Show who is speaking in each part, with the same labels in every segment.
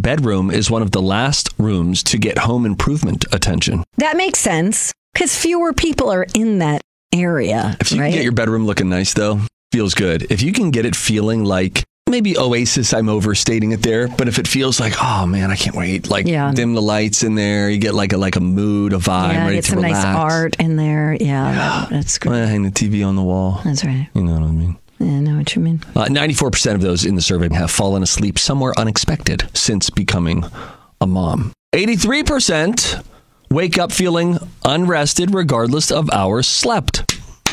Speaker 1: bedroom is one of the last rooms to get home improvement attention.
Speaker 2: That makes sense because fewer people are in that area.
Speaker 1: If you can get your bedroom looking nice, though, feels good. If you can get it feeling like maybe Oasis, I'm overstating it there, but if it feels like, oh man, I can't wait, like dim the lights in there, you get like a mood, a vibe, ready
Speaker 2: get
Speaker 1: to
Speaker 2: some
Speaker 1: relax.
Speaker 2: Nice art in there. Yeah. That's great.
Speaker 1: Hang the TV on the wall.
Speaker 2: That's right.
Speaker 1: You know what I mean?
Speaker 2: Yeah, I know what you mean.
Speaker 1: 94% of those in the survey have fallen asleep somewhere unexpected since becoming a mom. 83% wake up feeling unrested regardless of hours slept.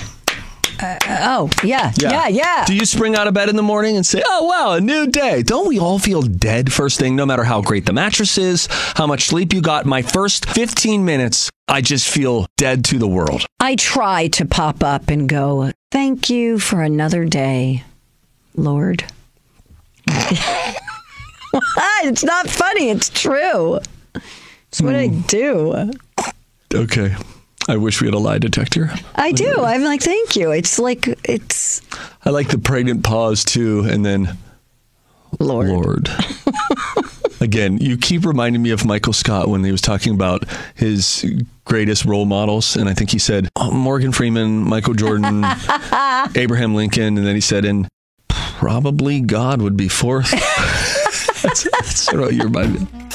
Speaker 2: Yeah.
Speaker 1: Do you spring out of bed in the morning and say, oh, wow, a new day? Don't we all feel dead first thing, no matter how great the mattress is, how much sleep you got? My first 15 minutes, I just feel dead to the world.
Speaker 2: I try to pop up and go, thank you for another day, Lord. It's not funny. It's true. It's what I do.
Speaker 1: Okay. I wish we had a lie detector.
Speaker 2: I do. I'm like, thank you. It's like,
Speaker 1: I like the pregnant pause too, and then Lord. Again, you keep reminding me of Michael Scott when he was talking about his greatest role models, and I think he said Morgan Freeman, Michael Jordan, Abraham Lincoln, and then he said, and probably God would be fourth. That's what you remind me of.